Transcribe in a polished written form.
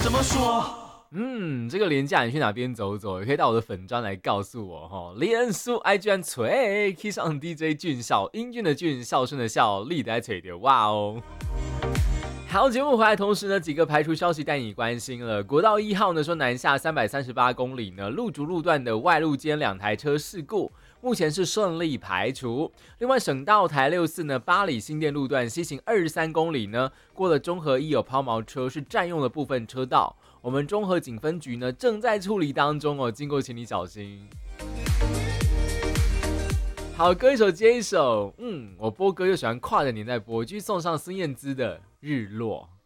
怎么说？ 这个连假你去哪边走走，也可以到我的粉专来告诉我哈。脸书 IG 吹 ，K 上 DJ 俊孝，英俊的俊，孝顺的孝，力的吹的哇哦。好，节目回来同时呢，几个排除消息带你关心了。国道1号呢说南下338公里呢，路竹路段的外路间2台车事故，目前是顺利排除。另外，省道台64呢，八里新店路段西行23公里呢，过了中和1有抛锚车是占用了部分车道，我们中和警分局呢正在处理当中哦，经过请你小心。好，歌一首接一首，我播歌又喜欢跨着年代播，继续送上孙燕姿的《日落》。